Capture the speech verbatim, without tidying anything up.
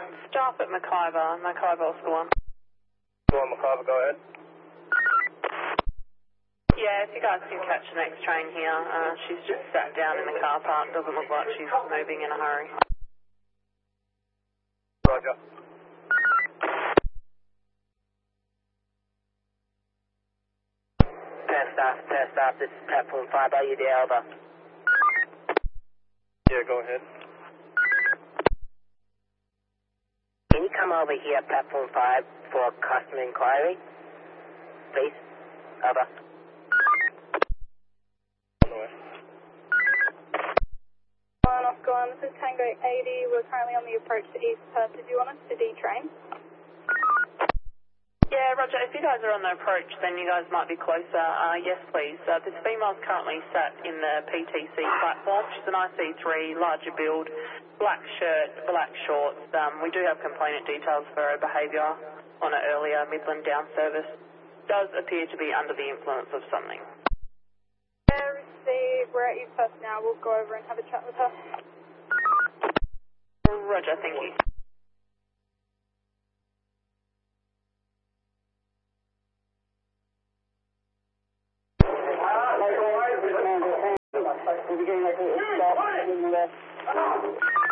Stop at McIver, McIver School one. Go on, McIver, go ahead. Yeah, if you guys can catch the next train here, uh, she's just sat down in the car park, doesn't look like she's moving in a hurry. Roger. Test off, test off, this is platform five, are you there, over? Yeah, go ahead. Can you come over here, platform five, for customer inquiry? Please, over. On the way. One off Glen, this is Tango eighty, we're currently on the approach to East Perth. Did you want us to detrain? Yeah, Roger, if you guys are on the approach, then you guys might be closer. Uh, yes, please. Uh, this female's currently sat in the P T C platform. She's an I C three, larger build, black shirt, black shorts. Um, we do have complainant details for her behaviour on an earlier Midland down service. Does appear to be under the influence of something. Yeah, receive. We're at East Perth now. We'll go over and have a chat with her. Roger, thank you. We're beginning to stop in the